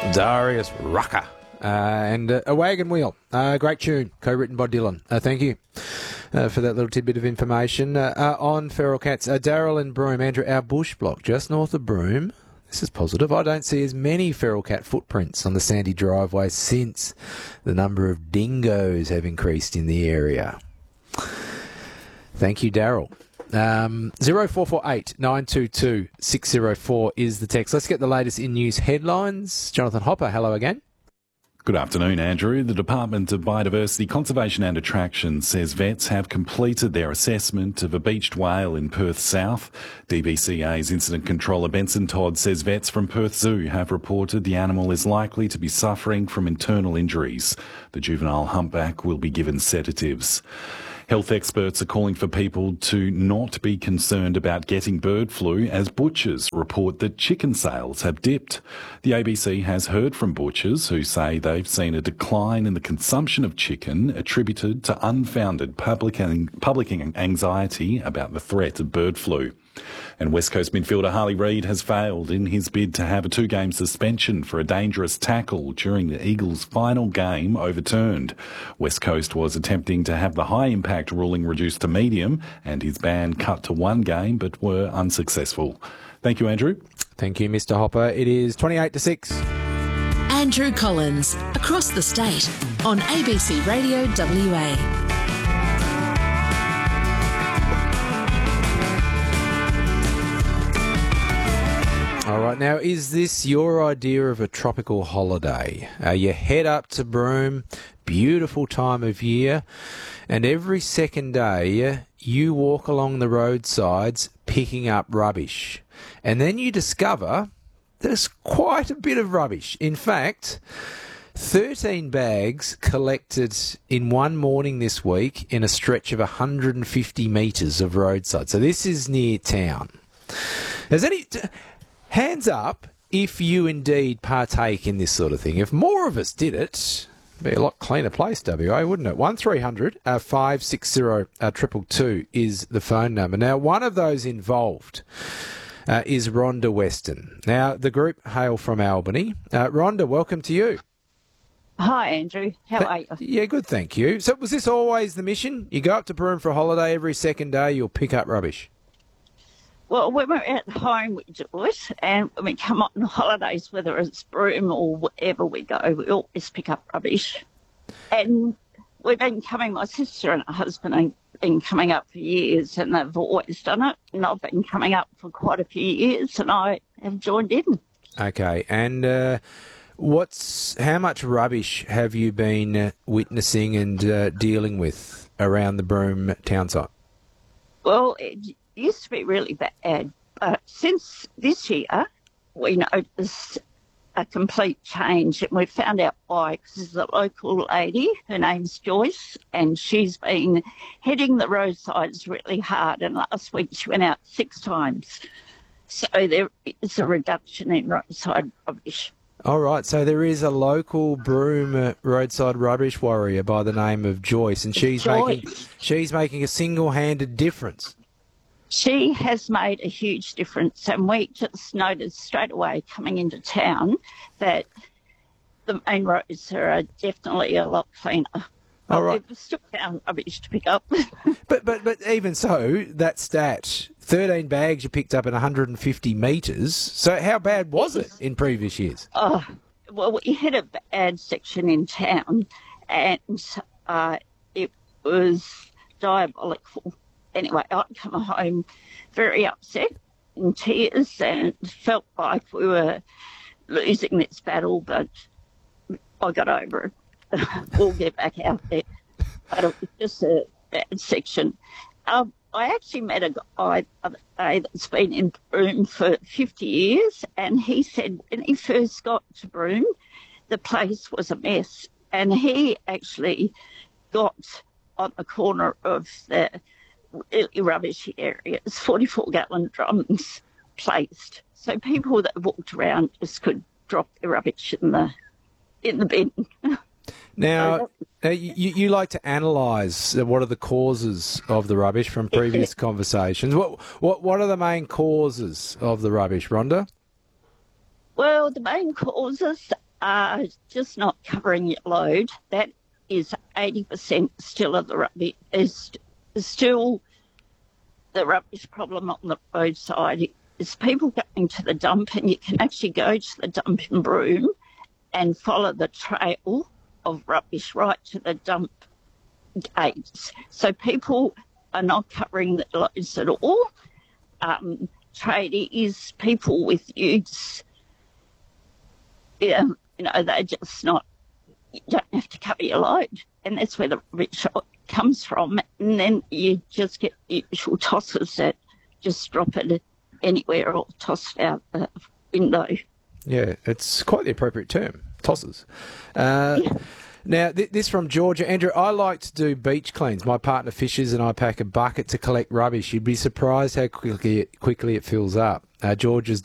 Darius Rucker and A Wagon Wheel. Great tune, co-written by Dylan. Thank you for that little tidbit of information. On Feral Cats, Daryl and Broome. Andrew, our bush block just north of Broome. This is positive. I don't see as many feral cat footprints on the sandy driveway since the number of dingoes have increased in the area. Thank you, Daryl. 0448 922 604 is the text. Let's get the latest in news headlines. Jonathan Hopper, hello again. Good afternoon, Andrew. The Department of Biodiversity, Conservation and Attraction says vets have completed their assessment of a beached whale in Perth South. DBCA's Incident Controller Benson Todd says vets from Perth Zoo have reported the animal is likely to be suffering from internal injuries. The juvenile humpback will be given sedatives. Health experts are calling for people to not be concerned about getting bird flu as butchers report that chicken sales have dipped. The ABC has heard from butchers who say they've seen a decline in the consumption of chicken attributed to unfounded public anxiety about the threat of bird flu. And West Coast midfielder Harley Reid has failed in his bid to have a 2-game suspension for a dangerous tackle during the Eagles' final game overturned. West Coast was attempting to have the high-impact ruling reduced to medium and his ban cut to 1 game, but were unsuccessful. Thank you, Andrew. Thank you, Mr. Hopper. It is 28 to 6. Andrew Collins, across the state on ABC Radio WA. All right, now, is this your idea of a tropical holiday? You head up to Broome, beautiful time of year, and every second day you walk along the roadsides picking up rubbish. And then you discover there's quite a bit of rubbish. In fact, 13 bags collected in one morning this week in a stretch of 150 metres of roadside. So this is near town. Hands up if you indeed partake in this sort of thing. If more of us did it, it'd be a lot cleaner place, WA, wouldn't it? 1300 560 222 is the phone number. Now, one of those involved is Rhonda Weston. Now, the group hail from Albany. Rhonda, welcome to you. Hi, Andrew. How are you? Yeah, good, thank you. So was this always the mission? You go up to Broome for a holiday, every second day you'll pick up rubbish? Well, when we're at home, we do it, and when we come on holidays, whether it's Broome or wherever we go, we always pick up rubbish. And we've been coming, my sister and her husband have been coming up for years, and they've always done it, and I've been coming up for quite a few years, and I have joined in. Okay, and how much rubbish have you been witnessing and dealing with around the Broome town site? Well, it used to be really bad, but since this year, we noticed a complete change, and we found out why, because there's a local lady, her name's Joyce, and she's been hitting the roadsides really hard, and last week she went out 6 times. So there is a reduction in roadside rubbish. All right, so there is a local Broome roadside rubbish warrior by the name of Joyce, and she's making a single-handed difference. She has made a huge difference, and we just noticed straight away coming into town that the main roads are definitely a lot cleaner. All right. We've still found rubbish to pick up. But even so, that stat, 13 bags you picked up in 150 metres. So how bad was it in previous years? Well, we had a bad section in town, and it was diabolical. Anyway, I'd come home very upset, in tears, and felt like we were losing this battle, but I got over it. We'll get back out there. But it was just a bad section. I actually met a guy the other day that's been in Broome for 50 years, and he said when he first got to Broome, the place was a mess, and he actually got on the corner of the really rubbishy areas, 44-gallon drums placed. So people that walked around just could drop their rubbish in the bin. Now, you like to analyse what are the causes of the rubbish from previous conversations. What are the main causes of the rubbish, Rhonda? Well, the main causes just not covering your load. That is 80% still of the rubbish. Is still the rubbish problem on the roadside. Is people going to the dump, and you can actually go to the dump in Broome and follow the trail of rubbish right to the dump gates. So people are not covering the loads at all. Tradies, people with utes, they're just not, you don't have to cover your load. And that's where the rubbish comes from. And then you just get the usual tossers that just drop it anywhere or toss it out the window. Yeah, it's quite the appropriate term, tossers. Now, this from Georgia. Andrew, I like to do beach cleans. My partner fishes and I pack a bucket to collect rubbish. You'd be surprised how quickly it fills up. Georgia's